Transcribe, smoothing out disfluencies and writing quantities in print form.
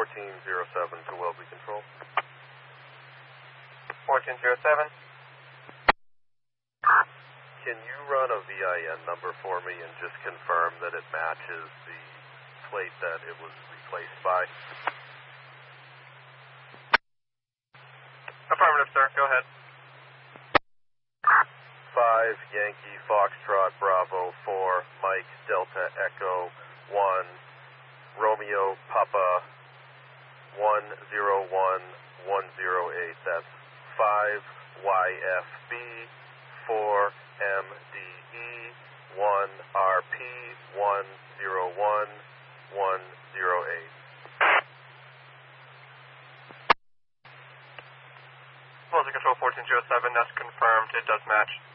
1407 to Wellesley Control. 1407. Can you run a VIN number for me and just confirm that it matches the plate that it was replaced by? Affirmative, sir. Go ahead. 5 Yankee Foxtrot Bravo 4 Mike Delta Echo 1 Romeo Papa 101108. That's 5 YFB 4 MDE 1 RP 101108. Wellesley Control 1407, that's confirmed. It does match.